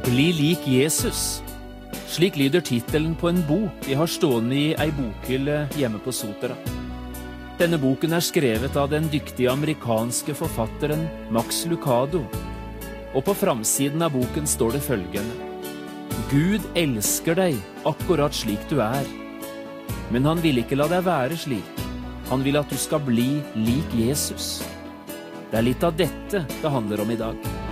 Bli lik Jesus. Slik lyder titelen på en bok jeg har stående i ei bokhylle hjemme på Sotra. Denne boken er skrevet av den dyktige amerikanske forfatteren Max Lucado, og på framsiden av boken står det følgende: Gud elsker deg akkurat slik du er, men han vil ikke la deg være slik. Han vil at du skal bli lik Jesus. Det er litt av dette det handler om i dag.